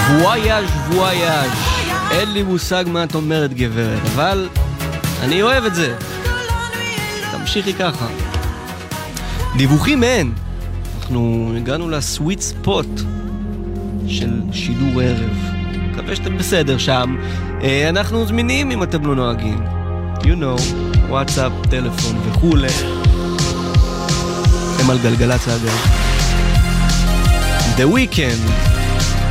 וויאז' אין לי מושג מה את אומרת גברת, אבל אני אוהב את זה. תמשיכי ככה. דיווחים אין. אנחנו הגענו לסוויט ספוט של שידור ערב. מקווה שאתם בסדר שם. אנחנו זמינים אם אתם לא נוהגים. You know, וואטסאפ, טלפון וכולי. הם על גלגלצ אגב. The Weeknd.